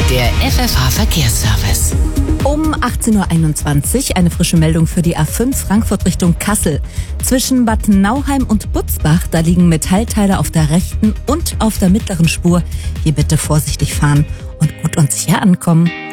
Der FFH-Verkehrsservice. Um 18.21 Uhr eine frische Meldung für die A5 Frankfurt Richtung Kassel. Zwischen Bad Nauheim und Butzbach, da liegen Metallteile auf der rechten und auf der mittleren Spur. Hier bitte vorsichtig fahren und gut und sicher ankommen.